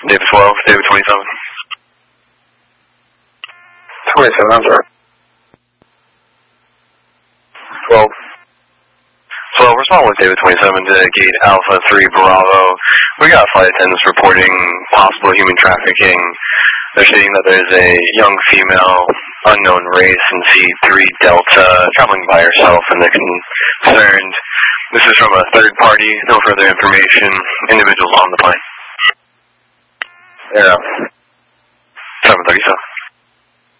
David 12, David 27. 27, I'm sorry. 12. 12, respond with David 27 to Gate Alpha 3 Bravo. We got flight attendants reporting possible human trafficking. They're stating that there's a young female, unknown race, in C3 Delta, traveling by herself, and they're concerned. This is from a third party, no further information, individuals on the plane. Yeah. 737.